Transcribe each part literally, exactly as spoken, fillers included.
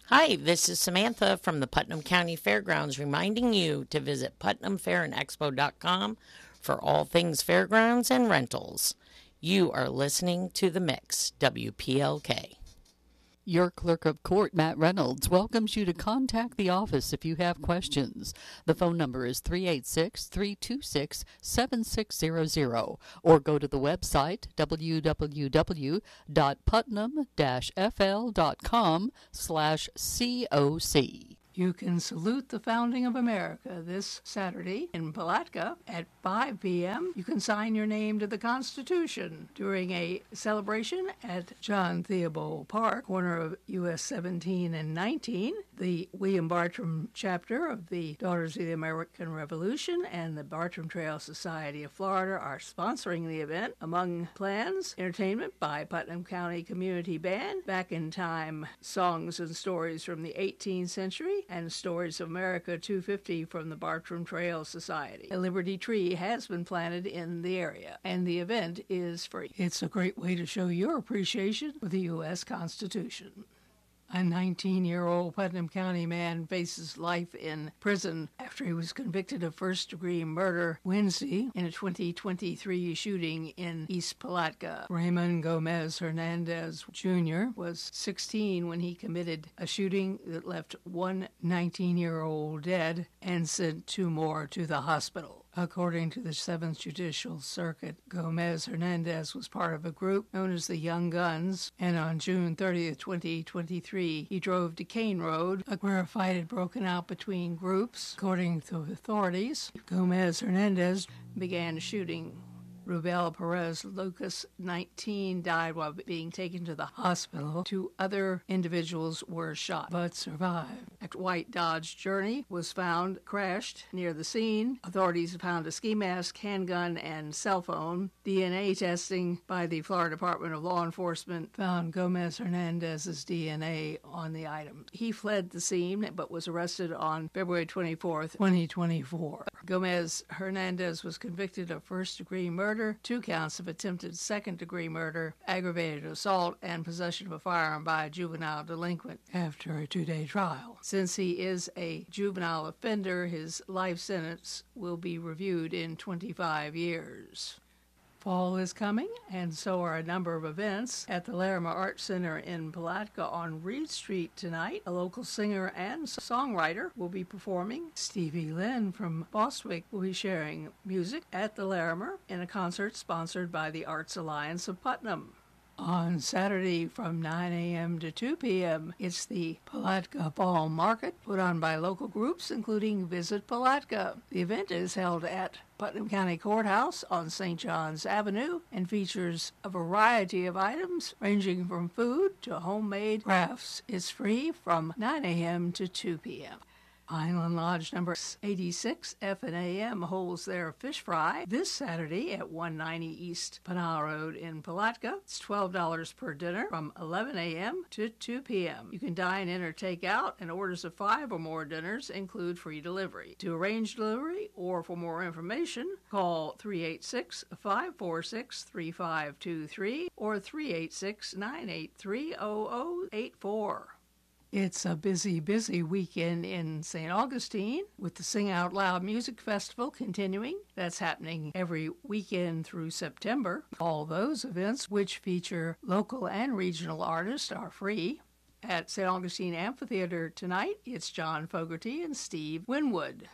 Hi, this is Samantha from the Putnam County Fairgrounds reminding you to visit putnam fair and expo dot com for all things fairgrounds and rentals. You are listening to The Mix, W P L K. Your clerk of court, Matt Reynolds, welcomes you to contact the office if you have questions. The phone number is three eight six, three two six, seven six zero zero or go to the website w w w dot putnam dash f l dot com slash C O C. You can salute the founding of America this Saturday in Palatka at five p.m. You can sign your name to the Constitution during a celebration at John Theobald Park, corner of U S seventeen and nineteen. The William Bartram chapter of the Daughters of the American Revolution and the Bartram Trail Society of Florida are sponsoring the event. Among plans, entertainment by Putnam County Community Band, Back in Time songs and stories from the eighteenth century, and Stories of America two fifty from the Bartram Trail Society. A Liberty tree has been planted in the area, and the event is free. It's a great way to show your appreciation for the U S Constitution. A nineteen-year-old Putnam County man faces life in prison after he was convicted of first-degree murder Wednesday in a twenty twenty-three shooting in East Palatka. Raymond Gomez Hernandez Junior was sixteen when he committed a shooting that left one nineteen-year-old dead and sent two more to the hospital. According to the seventh Judicial Circuit, Gomez Hernandez was part of a group known as the Young Guns, and on June thirtieth, twenty twenty-three, he drove to Kane Road, where a fight had broken out between groups. According to authorities, Gomez Hernandez began shooting. Rubel Perez Lucas, nineteen, died while being taken to the hospital. Two other individuals were shot, but survived. A white Dodge Journey was found crashed near the scene. Authorities found a ski mask, handgun, and cell phone. D N A testing by the Florida Department of Law Enforcement found Gomez Hernandez's D N A on the item. He fled the scene, but was arrested on February twenty-fourth, twenty twenty-four. Gomez Hernandez was convicted of first-degree murder, two counts of attempted second-degree murder, aggravated assault, and possession of a firearm by a juvenile delinquent after a two-day trial. Since he is a juvenile offender, his life sentence will be reviewed in twenty-five years. Fall is coming, and so are a number of events at the Larimer Art Center in Palatka on Reed Street tonight. A local singer and songwriter will be performing. Stevie Lynn from Bostwick will be sharing music at the Larimer in a concert sponsored by the Arts Alliance of Putnam. On Saturday from nine a.m. to two p.m., it's the Palatka Fall Market, put on by local groups, including Visit Palatka. The event is held at Putnam County Courthouse on Saint John's Avenue and features a variety of items ranging from food to homemade crafts. It's free from nine a.m. to two p.m. Island Lodge number eighty-six, F and A M, holds their fish fry this Saturday at one ninety East Pinal Road in Palatka. It's twelve dollars per dinner from eleven a.m. to two p.m. You can dine in or take out, and orders of five or more dinners include free delivery. To arrange delivery or for more information, call three eight six, five four six, three five two three or three eight six, nine eight three, zero zero eight four. It's a busy, busy weekend in Saint Augustine with the Sing Out Loud Music Festival continuing. That's happening every weekend through September. All those events, which feature local and regional artists, are free. At Saint Augustine Amphitheater tonight, it's John Fogerty and Steve Winwood.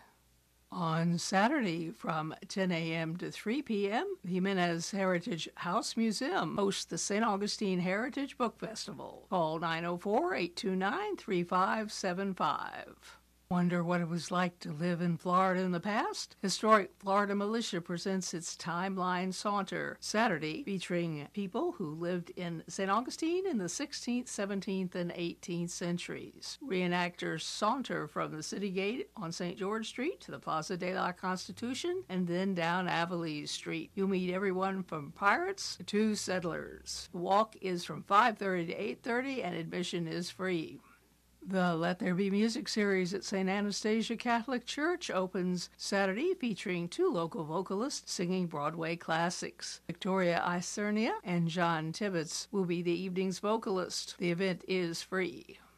On Saturday from ten a.m. to three p.m., the Jimenez Heritage House Museum hosts the Saint Augustine Heritage Book Festival. Call nine oh four, eight two nine, three five seven five. Wonder what it was like to live in Florida in the past? Historic Florida Militia presents its Timeline Saunter Saturday, featuring people who lived in Saint Augustine in the sixteenth, seventeenth, and eighteenth centuries. Reenactors saunter from the City Gate on Saint George Street to the Plaza de la Constitution and then down Avalise Street. You'll meet everyone from pirates to settlers. The walk is from five thirty to eight thirty and admission is free. The Let There Be Music series at Saint Anastasia Catholic Church opens Saturday, featuring two local vocalists singing Broadway classics. Victoria Isernia and John Tibbetts will be the evening's vocalist. The event is free.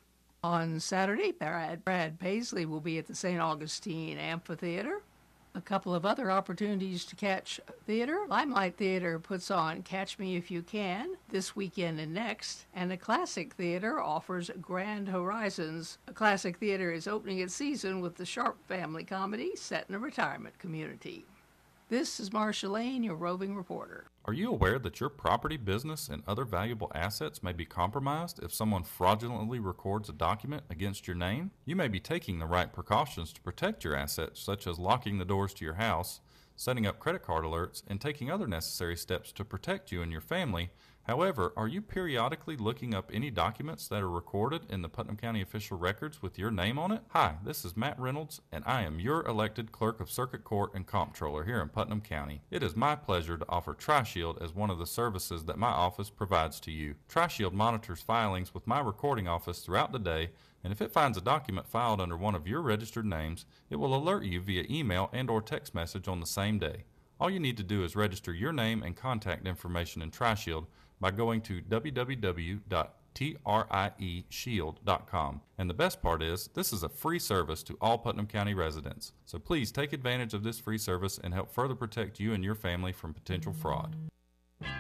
On Saturday, Brad, Brad Paisley will be at the Saint Augustine Amphitheater. A couple of other opportunities to catch theater. Limelight Theater puts on Catch Me If You Can this weekend and next, and the Classic Theater offers Grand Horizons. A Classic Theater is opening its season with the Sharp family comedy set in a retirement community. This is Marcia Lane, your roving reporter. Are you aware that your property, business, and other valuable assets may be compromised if someone fraudulently records a document against your name? You may be taking the right precautions to protect your assets, such as locking the doors to your house, setting up credit card alerts, and taking other necessary steps to protect you and your family. However, are you periodically looking up any documents that are recorded in the Putnam County official records with your name on it? Hi, this is Matt Reynolds, and I am your elected Clerk of Circuit Court and Comptroller here in Putnam County. It is my pleasure to offer TriShield as one of the services that my office provides to you. TriShield monitors filings with my recording office throughout the day, and if it finds a document filed under one of your registered names, it will alert you via email and or text message on the same day. All you need to do is register your name and contact information in TriShield by going to w w w dot trie shield dot com. And the best part is, this is a free service to all Putnam County residents. So please take advantage of this free service and help further protect you and your family from potential fraud.